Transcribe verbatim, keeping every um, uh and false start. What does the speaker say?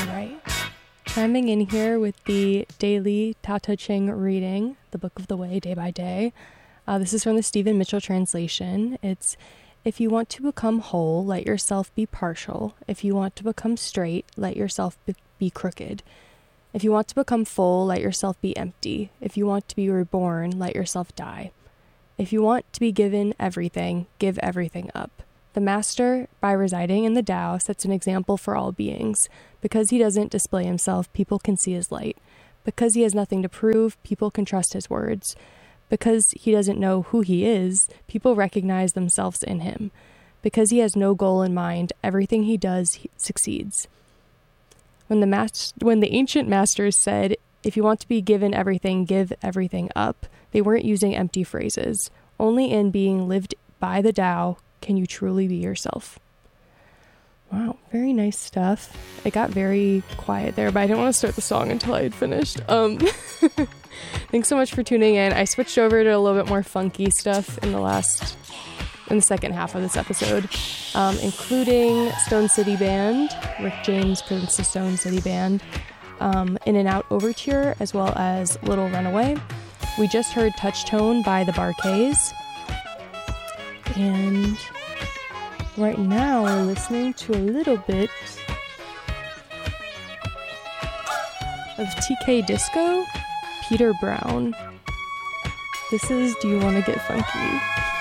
right. Chiming in here with the daily Tao Te Ching reading, the Book of the Way, day by day. Uh, this is from the Stephen Mitchell translation. It's, if you want to become whole, let yourself be partial. If you want to become straight, let yourself be, be crooked. If you want to become full, let yourself be empty. If you want to be reborn, let yourself die. If you want to be given everything, give everything up. The Master, by residing in the Tao, sets an example for all beings. Because he doesn't display himself, people can see his light. Because he has nothing to prove, people can trust his words. Because he doesn't know who he is, people recognize themselves in him. Because he has no goal in mind, everything he does he succeeds. When the mas- when the ancient masters said, if you want to be given everything, give everything up, they weren't using empty phrases. Only in being lived by the Tao can you truly be yourself. Wow, very nice stuff. It got very quiet there, but I didn't want to start the song until I had finished. Um, thanks so much for tuning in. I switched over to a little bit more funky stuff in the last, in the second half of this episode, um, including Stone City Band, Rick James presents the Stone City Band, um, In and Out Overture, as well as Little Runaway. We just heard Touchtone by the Bar-Kays. And right now we're listening to a little bit of T K Disco, Peter Brown. This is Do You Want to Get Funky?